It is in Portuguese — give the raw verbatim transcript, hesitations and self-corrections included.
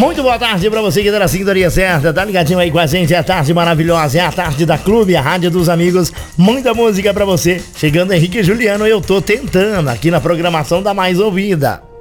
Muito boa tarde pra você que tá na sintonia certa, tá ligadinho aí com a gente, é a tarde maravilhosa, é a tarde da Clube, a rádio dos amigos, muita música pra você. Chegando Henrique e Juliano, eu tô tentando aqui na programação da mais ouvida.